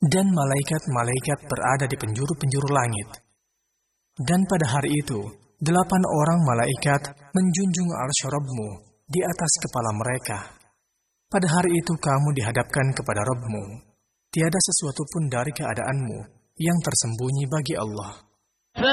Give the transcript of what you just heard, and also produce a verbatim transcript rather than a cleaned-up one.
dan malaikat-malaikat berada di penjuru-penjuru langit. Dan pada hari itu, delapan orang malaikat menjunjung arsy Rabb-Mu di atas kepala mereka. Pada hari itu kamu dihadapkan kepada Rabb-Mu. Tiada sesuatu pun dari keadaanmu yang tersembunyi bagi Allah.